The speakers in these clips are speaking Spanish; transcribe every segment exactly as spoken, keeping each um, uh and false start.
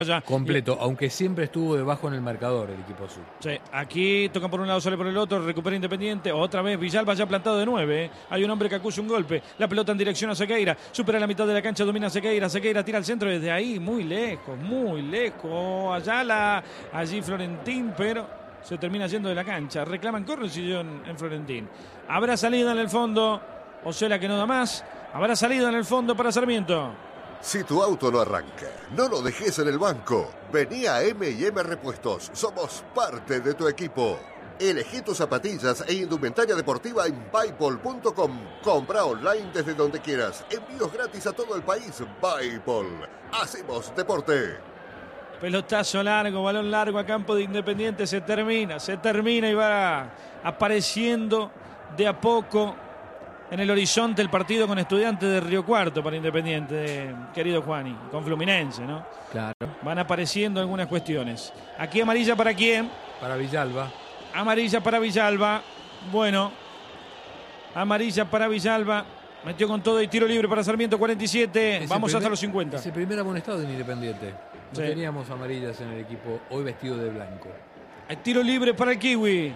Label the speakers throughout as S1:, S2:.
S1: completo, aunque siempre estuvo debajo en el marcador el equipo azul.
S2: Sí, aquí tocan por un lado, sale por el otro, recupera Independiente, otra vez Villalba ya plantado de nueve, ¿eh? Hay un hombre que acusa un golpe, la pelota en dirección a Sequeira, supera la mitad de la cancha, domina Sequeira, Sequeira tira al centro desde ahí, muy lejos, muy lejos, Ayala, allí Florentín, pero se termina yendo de la cancha, reclaman corrección en Florentín. Habrá salida en el fondo, Osela que no da más, habrá salida en el fondo para Sarmiento.
S3: Si tu auto no arranca, no lo dejes en el banco. Vení a eme y eme Repuestos. Somos parte de tu equipo. Elegí tus zapatillas e indumentaria deportiva en Buypol punto com. Compra online desde donde quieras. Envíos gratis a todo el país. Buypol. Hacemos deporte.
S2: Pelotazo largo, balón largo a campo de Independiente. Se termina, se termina y va apareciendo de a poco en el horizonte el partido con Estudiantes de Río Cuarto para Independiente, querido Juani, con Fluminense, ¿no?
S1: Claro.
S2: Van apareciendo algunas cuestiones. Aquí amarilla para quién?
S1: Para Villalba.
S2: Amarilla para Villalba. Bueno, amarilla para Villalba. Metió con todo y tiro libre para Sarmiento, cuarenta y siete. Vamos
S1: primer,
S2: hasta los cincuenta.
S1: Es el primer amonestado de Independiente. No
S2: sí.
S1: teníamos amarillas en el equipo, hoy vestido de blanco.
S2: El tiro libre para el Kiwi.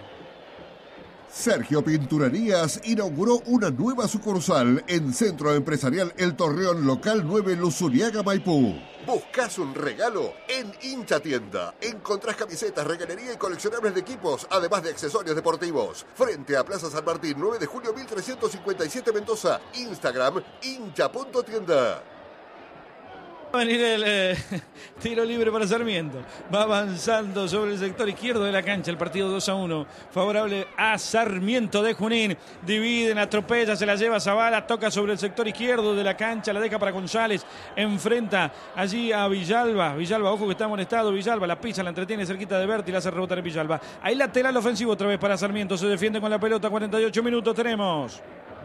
S3: Sergio Pinturerías inauguró una nueva sucursal en Centro Empresarial El Torreón Local nueve Luzuriaga, Maipú. ¿Buscas un regalo? En Hincha Tienda. Encontrás camisetas, regalería y coleccionables de equipos, además de accesorios deportivos. Frente a Plaza San Martín, nueve de julio mil trescientos cincuenta y siete, Mendoza. Instagram, hincha punto tienda.
S2: Va a venir el eh, tiro libre para Sarmiento. Va avanzando sobre el sector izquierdo de la cancha. El partido dos a uno. Favorable a Sarmiento de Junín. Dividen, atropella, se la lleva Zavala. Toca sobre el sector izquierdo de la cancha. La deja para González. Enfrenta allí a Villalba. Villalba, ojo que está amonestado. Villalba la pisa, la entretiene cerquita de Berti. La hace rebotar en Villalba. Ahí lateral ofensivo otra vez para Sarmiento. Se defiende con la pelota. cuarenta y ocho minutos tenemos.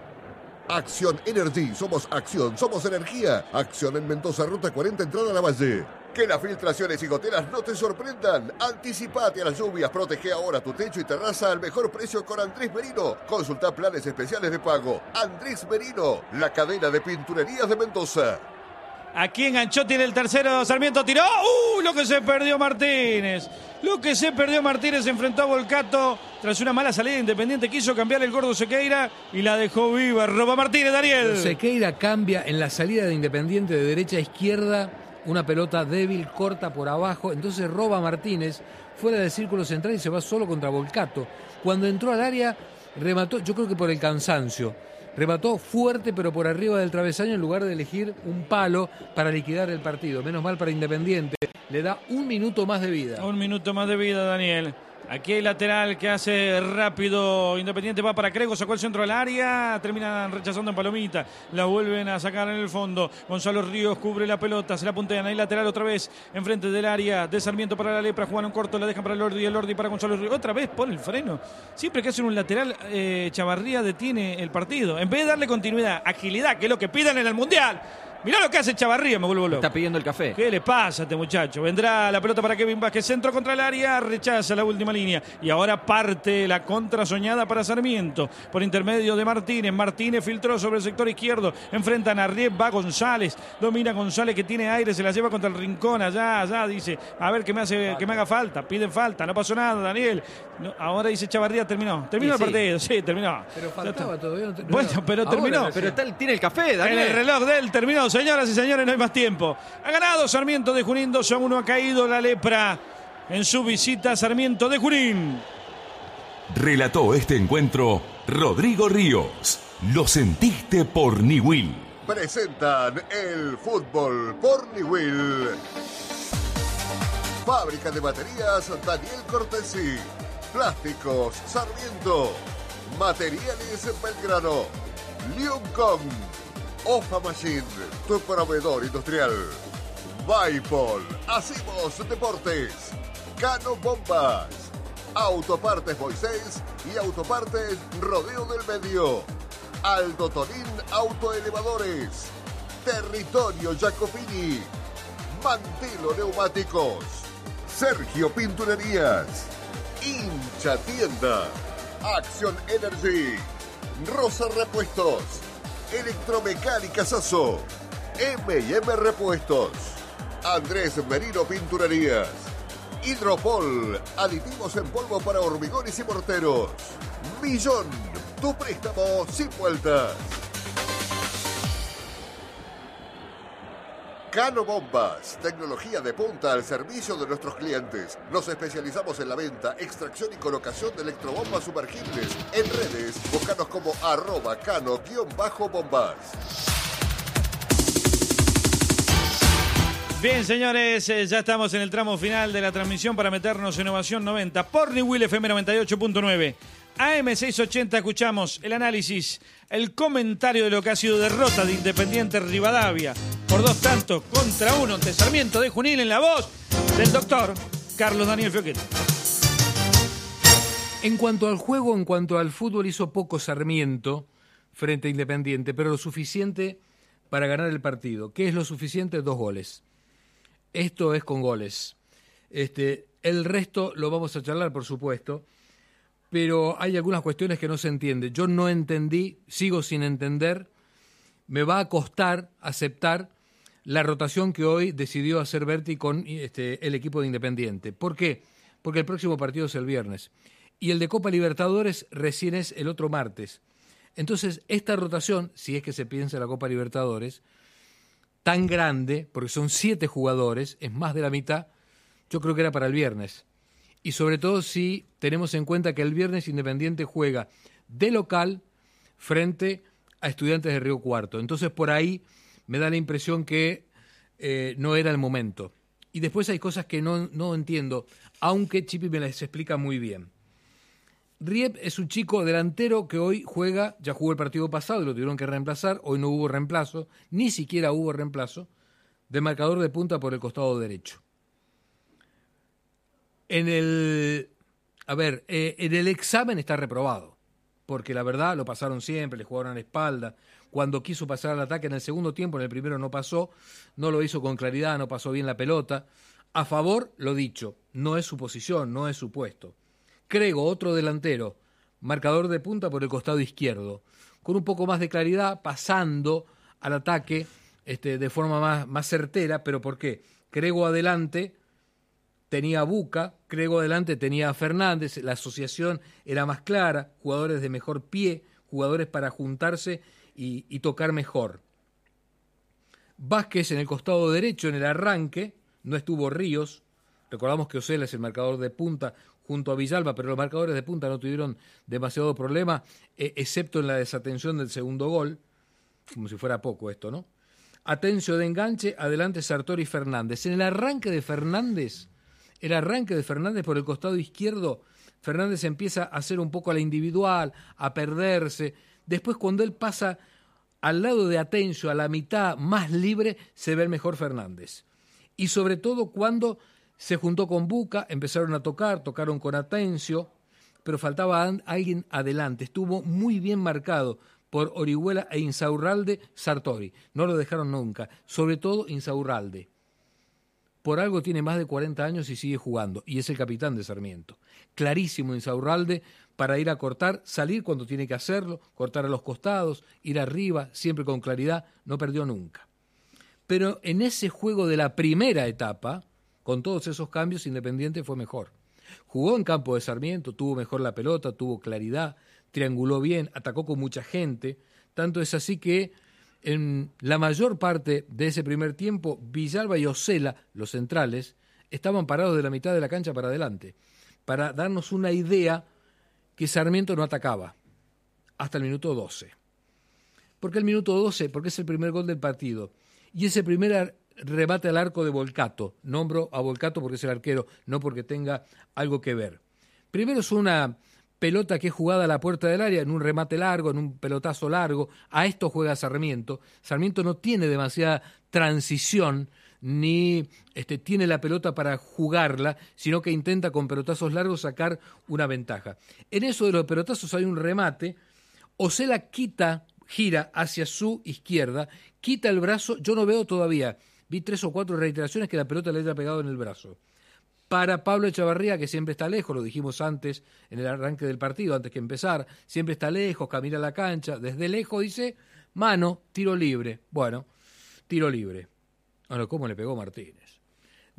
S3: Acción Energy, somos acción, somos energía. Acción en Mendoza, ruta cuarenta, entrada a la Valle. Que las filtraciones y goteras no te sorprendan. Anticipate a las lluvias, protege ahora tu techo y terraza al mejor precio con Andrés Merino. Consulta planes especiales de pago. Andrés Merino, la cadena de pinturerías de Mendoza.
S2: Aquí enganchó, tiene el tercero, Sarmiento tiró. ¡Uh! Lo que se perdió Martínez. Lo que se perdió Martínez, se enfrentó a Volcato. Tras una mala salida Independiente, quiso cambiar el gordo Sequeira y la dejó viva. Roba Martínez, Daniel.
S1: Sequeira cambia en la salida de Independiente de derecha a izquierda. Una pelota débil, corta por abajo. Entonces roba Martínez fuera del círculo central y se va solo contra Volcato. Cuando entró al área, remató, yo creo que por el cansancio. Remató fuerte, pero por arriba del travesaño en lugar de elegir un palo para liquidar el partido. Menos mal para Independiente. Le da un minuto más de vida.
S2: Un minuto más de vida, Daniel. Aquí hay lateral que hace rápido Independiente, va para Crego, sacó el centro al área, terminan rechazando en palomita, la vuelven a sacar en el fondo. Gonzalo Ríos cubre la pelota, se la puntean ahí lateral otra vez, enfrente del área de Sarmiento para la Lepra, juegan un corto, la dejan para el Lordi, el Lordi para Gonzalo Ríos, otra vez pone el freno. Siempre que hacen un lateral, eh, Chavarría detiene el partido, en vez de darle continuidad, agilidad, que es lo que pidan en el Mundial. Mirá lo que hace Chavarría, me vuelvo loco.
S4: Está pidiendo el café.
S2: ¿Qué le pasa a este muchacho? Vendrá la pelota para Kevin Vázquez, centro contra el área, rechaza la última línea. Y ahora parte la contra soñada para Sarmiento, por intermedio de Martínez. Martínez filtró sobre el sector izquierdo, enfrentan a Riep, va González, domina González que tiene aire, se la lleva contra el rincón, allá, allá, dice, a ver que me hace, que me haga falta, piden falta, no pasó nada, Daniel. No, ahora dice Chavarría, terminó, terminó
S4: sí,
S2: el
S4: sí.
S2: partido, sí, terminó.
S1: Pero faltaba todavía. No,
S2: bueno, pero
S1: ahora,
S2: terminó.
S4: Pero está, tiene el café, Daniel.
S2: En el reloj de él terminó, señoras y señores, no hay más tiempo. Ha ganado Sarmiento de Junín, dos a uno, ha caído la Lepra en su visita a Sarmiento de Junín.
S5: Relató este encuentro Rodrigo Ríos. Lo sentiste por Niwil.
S3: Presentan el fútbol por Niwil. Fábrica de baterías Daniel Cortesi. Plásticos Sarmiento. Materiales Belgrano. Liuncom. Ofa Machine, tu proveedor industrial. Buypol, hacemos deportes. Cano Bombas. Autopartes Moisés y Autopartes Rodeo del Medio. Aldo Tonín Autoelevadores. Territorio Jacopini. Mantelo Neumáticos. Sergio Pinturerías. Hincha Tienda. Acción Energy. Rosa Repuestos. Electromecánica Sasso. eme y eme Repuestos. Andrés Merino Pinturerías. Hidropol, aditivos en polvo para hormigones y morteros. Millón, tu préstamo sin vueltas. Cano Bombas, tecnología de punta al servicio de nuestros clientes. Nos especializamos en la venta, extracción y colocación de electrobombas sumergibles. En redes, búscanos como arroba cano-bombas.
S2: Bien, señores, eh, ya estamos en el tramo final de la transmisión para meternos en Innovación noventa por Niwil F M noventa y ocho punto nueve. A M seiscientos ochenta escuchamos el análisis, el comentario de lo que ha sido derrota de Independiente Rivadavia por dos tantos contra uno ante Sarmiento de Junín, en la voz del doctor Carlos Daniel Fioquetti.
S1: En cuanto al juego, en cuanto al fútbol, hizo poco Sarmiento frente a Independiente, pero lo suficiente para ganar el partido. ¿Qué es lo suficiente? Dos goles. Esto es con goles. Este, el resto lo vamos a charlar, por supuesto, pero hay algunas cuestiones que no se entienden. Yo no entendí, sigo sin entender, me va a costar aceptar la rotación que hoy decidió hacer Berti con este, el equipo de Independiente. ¿Por qué? Porque el próximo partido es el viernes y el de Copa Libertadores recién es el otro martes. Entonces, esta rotación, si es que se piensa en la Copa Libertadores, tan grande, porque son siete jugadores, es más de la mitad, yo creo que era para el viernes. Y sobre todo si tenemos en cuenta que el viernes Independiente juega de local frente a Estudiantes de Río Cuarto. Entonces por ahí me da la impresión que eh, no era el momento. Y después hay cosas que no, no entiendo, aunque Chipi me las explica muy bien. Riep es un chico delantero que hoy juega, ya jugó el partido pasado y lo tuvieron que reemplazar, hoy no hubo reemplazo, ni siquiera hubo reemplazo, de marcador de punta por el costado derecho. En el, a ver, eh, en el examen está reprobado, porque la verdad lo pasaron siempre, le jugaron a la espalda, cuando quiso pasar al ataque en el segundo tiempo, en el primero no pasó, no lo hizo con claridad, no pasó bien la pelota. A favor, lo dicho, no es su posición, no es su puesto. Crego, otro delantero, marcador de punta por el costado izquierdo, con un poco más de claridad, pasando al ataque este, de forma más, más certera, pero ¿por qué? Crego adelante tenía a Buca, Crego adelante tenía a Fernández, la asociación era más clara, jugadores de mejor pie, jugadores para juntarse y, y tocar mejor. Vázquez en el costado derecho, en el arranque, no estuvo Ríos, recordamos que Osela es el marcador de punta junto a Villalba, pero los marcadores de punta no tuvieron demasiado problema, eh, excepto en la desatención del segundo gol, como si fuera poco esto, ¿no? Atencio de enganche, adelante Sartori y Fernández. En el arranque de Fernández, el arranque de Fernández por el costado izquierdo, Fernández empieza a hacer un poco a la individual, a perderse. Después cuando él pasa al lado de Atencio, a la mitad más libre, se ve el mejor Fernández. Y sobre todo cuando se juntó con Buca, empezaron a tocar, tocaron con Atencio, pero faltaba alguien adelante. Estuvo muy bien marcado por Orihuela e Insaurralde Sartori. No lo dejaron nunca, sobre todo Insaurralde. Por algo tiene más de cuarenta años y sigue jugando, y es el capitán de Sarmiento. Clarísimo Insaurralde para ir a cortar, salir cuando tiene que hacerlo, cortar a los costados, ir arriba, siempre con claridad, no perdió nunca. Pero en ese juego de la primera etapa, con todos esos cambios, Independiente fue mejor. Jugó en campo de Sarmiento, tuvo mejor la pelota, tuvo claridad, trianguló bien, atacó con mucha gente. Tanto es así que en la mayor parte de ese primer tiempo, Villalba y Osela, los centrales, estaban parados de la mitad de la cancha para adelante, para darnos una idea que Sarmiento no atacaba hasta el minuto doce. ¿Por qué el minuto doce? Porque es el primer gol del partido. Y ese primer remate al arco de Volcato. Nombro a Volcato porque es el arquero, no porque tenga algo que ver. Primero es una pelota que es jugada a la puerta del área, en un remate largo, en un pelotazo largo. A esto juega Sarmiento. Sarmiento no tiene demasiada transición, ni este, tiene la pelota para jugarla, sino que intenta con pelotazos largos sacar una ventaja. En eso de los pelotazos hay un remate. Osela quita, gira hacia su izquierda, quita el brazo. Yo no veo todavía, vi tres o cuatro reiteraciones que la pelota le haya pegado en el brazo. Para Pablo Echavarría, que siempre está lejos, lo dijimos antes en el arranque del partido, antes que empezar, siempre está lejos, camina a la cancha, desde lejos dice, mano, tiro libre. Bueno, tiro libre. Bueno, ¿cómo le pegó Martínez?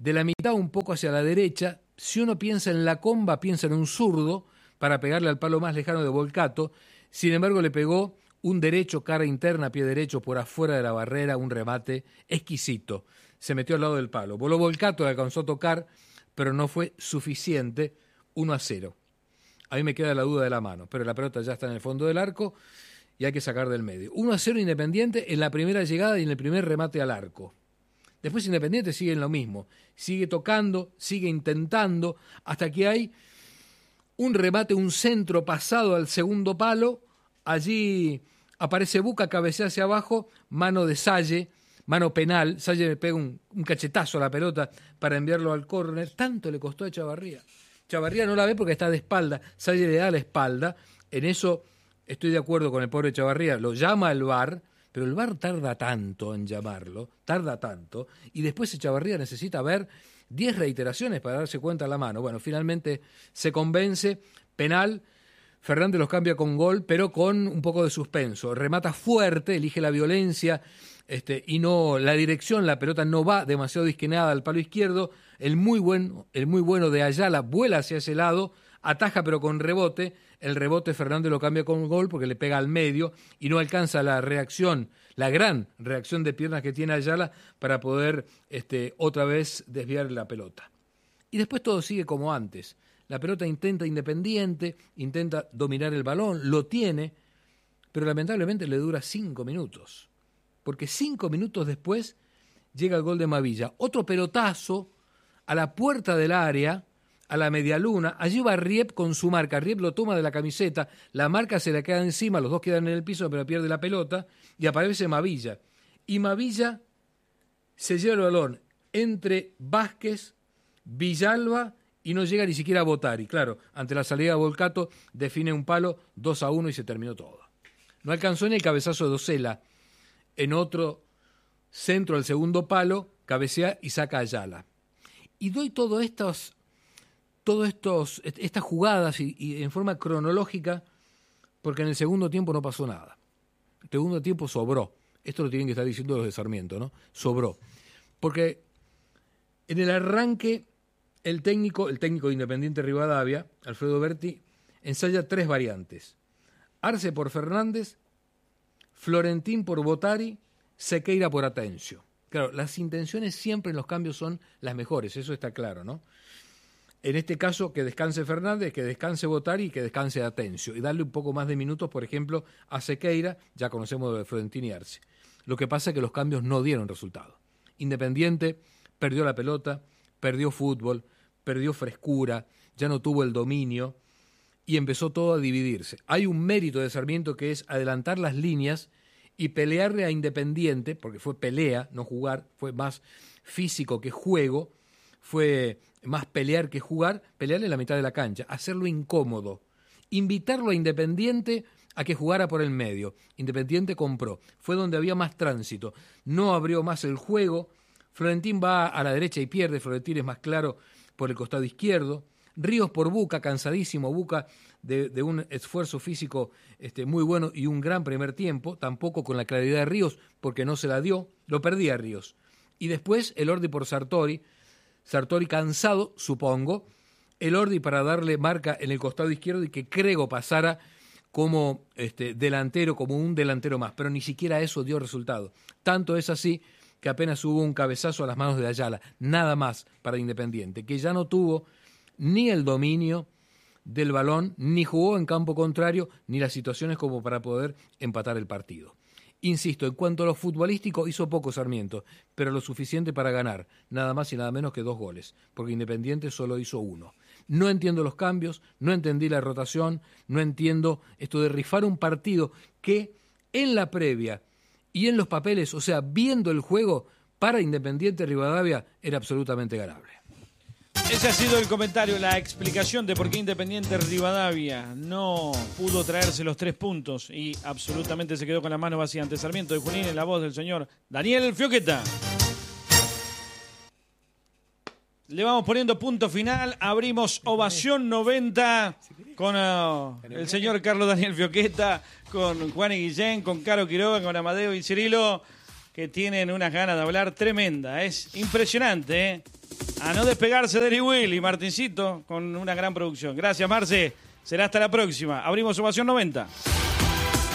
S1: de la mitad un poco hacia la derecha. Si uno piensa en la comba, piensa en un zurdo para pegarle al palo más lejano de Volcato. Sin embargo, le pegó un derecho, cara interna, pie derecho, por afuera de la barrera, un remate exquisito. Se metió al lado del palo. Voló Volcato, le alcanzó a tocar, pero no fue suficiente. uno a cero. A mí me queda la duda de la mano, pero la pelota ya está en el fondo del arco y hay que sacar del medio. uno a cero Independiente en la primera llegada y en el primer remate al arco. Después Independiente sigue en lo mismo. Sigue tocando, sigue intentando, hasta que hay un remate, un centro pasado al segundo palo. Allí aparece Buca, cabecea hacia abajo, mano de Salle, mano penal. Salle le pega un, un cachetazo a la pelota para enviarlo al córner. Tanto le costó a Echavarría. Echavarría no la ve porque está de espalda. Salle le da la espalda. En eso estoy de acuerdo con el pobre Echavarría. Lo llama al V A R, pero el V A R tarda tanto en llamarlo, tarda tanto, y después Echavarría necesita ver diez reiteraciones para darse cuenta a la mano. Bueno, finalmente se convence, penal. Fernández los cambia con gol, pero con un poco de suspenso. Remata fuerte, elige la violencia este, y no la dirección. La pelota no va demasiado disquenada al palo izquierdo. El muy, buen, el muy bueno de Ayala vuela hacia ese lado, ataja pero con rebote. El rebote Fernández lo cambia con gol porque le pega al medio y no alcanza la reacción, la gran reacción de piernas que tiene Ayala para poder este, otra vez desviar la pelota. Y después todo sigue como antes. La pelota intenta Independiente, intenta dominar el balón, lo tiene, pero lamentablemente le dura cinco minutos. Porque cinco minutos después llega el gol de Mavilla. Otro pelotazo a la puerta del área, a la medialuna. Allí va Riep con su marca. Riep lo toma de la camiseta, la marca se le queda encima, los dos quedan en el piso, pero pierde la pelota, y aparece Mavilla. Y Mavilla se lleva el balón entre Vázquez, Villalba, y no llega ni siquiera a Botari. Claro, ante la salida de Volcato define un palo, dos a uno y se terminó todo. No alcanzó ni el cabezazo de Docela. En otro centro al segundo palo, cabecea y saca a Ayala. Y doy todos estos, todos estos, estas jugadas y, y en forma cronológica, porque en el segundo tiempo no pasó nada. El segundo tiempo sobró. Esto lo tienen que estar diciendo los de Sarmiento, ¿no? Sobró. Porque en el arranque El técnico, el técnico de Independiente Rivadavia, Alfredo Berti, ensaya tres variantes. Arce por Fernández, Florentín por Botari, Sequeira por Atencio. Claro, las intenciones siempre en los cambios son las mejores, eso está claro, ¿no? En este caso, que descanse Fernández, que descanse Botari y que descanse Atencio. Y darle un poco más de minutos, por ejemplo, a Sequeira, ya conocemos de Florentín y Arce. Lo que pasa es que los cambios no dieron resultado. Independiente perdió la pelota, perdió fútbol, perdió frescura, ya no tuvo el dominio y empezó todo a dividirse. Hay un mérito de Sarmiento que es adelantar las líneas y pelearle a Independiente, porque fue pelea, no jugar, fue más físico que juego, fue más pelear que jugar, pelearle en la mitad de la cancha, hacerlo incómodo, invitarlo a Independiente a que jugara por el medio. Independiente compró, fue donde había más tránsito, no abrió más el juego. Florentín va a la derecha y pierde, Florentín es más claro por el costado izquierdo. Ríos por Buca, cansadísimo Buca de, de un esfuerzo físico este, muy bueno y un gran primer tiempo, tampoco con la claridad de Ríos porque no se la dio, lo perdía Ríos. Y después Elordi por Sartori, Sartori cansado, supongo, Elordi para darle marca en el costado izquierdo y que Crego pasara como este, delantero, como un delantero más, pero ni siquiera eso dio resultado. Tanto es así que apenas hubo un cabezazo a las manos de Ayala, nada más para Independiente, que ya no tuvo ni el dominio del balón, ni jugó en campo contrario, ni las situaciones como para poder empatar el partido. Insisto, en cuanto a lo futbolístico, hizo poco Sarmiento, pero lo suficiente para ganar, nada más y nada menos que dos goles, porque Independiente solo hizo uno. No entiendo los cambios, no entendí la rotación, no entiendo esto de rifar un partido que en la previa y en los papeles, o sea, viendo el juego, para Independiente Rivadavia era absolutamente ganable.
S2: Ese ha sido el comentario, la explicación de por qué Independiente Rivadavia no pudo traerse los tres puntos y absolutamente se quedó con la mano vacía ante Sarmiento de Junín, en la voz del señor Daniel Fioqueta. Le vamos poniendo punto final, abrimos Ovación noventa con uh, el señor Carlos Daniel Fioqueta, con Juan y Guillén, con Caro Quiroga, con Amadeo y Cirilo, que tienen unas ganas de hablar tremenda. Es impresionante, ¿eh? A no despegarse de Newell y Martincito con una gran producción. Gracias, Marce. Será hasta la próxima. Abrimos Ovación noventa.